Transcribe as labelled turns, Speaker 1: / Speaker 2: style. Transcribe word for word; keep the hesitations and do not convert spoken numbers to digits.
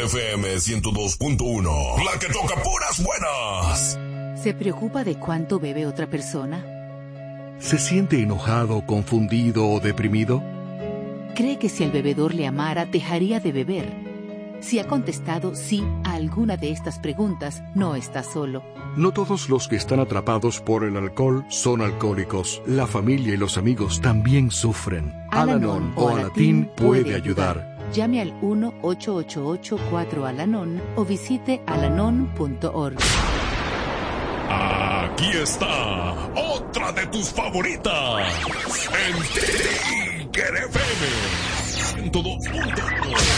Speaker 1: F M ciento dos punto uno, la que toca puras buenas.
Speaker 2: ¿Se preocupa de cuánto bebe otra persona?
Speaker 3: ¿Se siente enojado, confundido o deprimido?
Speaker 2: ¿Cree que si el bebedor le amara, dejaría de beber? Si ha contestado sí a alguna de estas preguntas, no está solo.
Speaker 3: No todos los que están atrapados por el alcohol son alcohólicos. La familia y los amigos también sufren. Al-Anon o Alatín puede ayudar.
Speaker 2: Llame al uno ocho ocho ocho cuatro Al-Anon o visite alanon punto org.
Speaker 1: Aquí está otra de tus favoritas. En Tiger F M ciento dos punto uno.